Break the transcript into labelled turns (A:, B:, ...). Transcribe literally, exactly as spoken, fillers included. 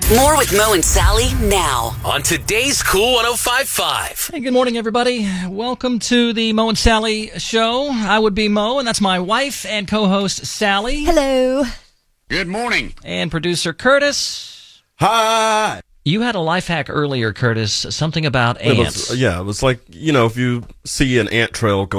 A: More with Mo and Sally now on today's Cool one oh five point five.
B: Hey, good morning, everybody. Welcome to the Mo and Sally show. I would be Mo, and that's my wife and co-host Sally.
C: Hello.
D: Good morning.
B: And producer Curtis.
E: Hi.
B: You had a life hack earlier, Curtis, something about
E: It
B: ants.
E: was, yeah, it was like, you know, if you see an ant trail going